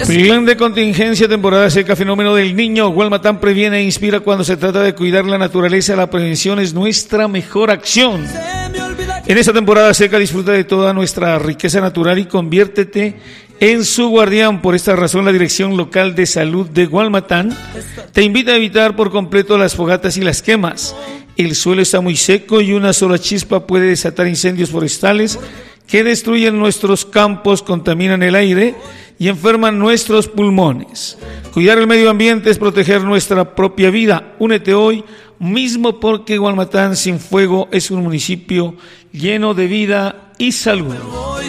Plan de contingencia, temporada seca, fenómeno del Niño. Gualmatán previene e inspira cuando se trata de cuidar la naturaleza. La prevención es nuestra mejor acción. En esta temporada seca disfruta de toda nuestra riqueza natural y conviértete en su guardián. Por esta razón, la Dirección Local de Salud de Gualmatán te invita a evitar por completo las fogatas y las quemas. El suelo está muy seco y una sola chispa puede desatar incendios forestales que destruyen nuestros campos, contaminan el aire y enferman nuestros pulmones. Cuidar el medio ambiente es proteger nuestra propia vida. Únete hoy mismo, porque Gualmatán sin fuego es un municipio lleno de vida y salud.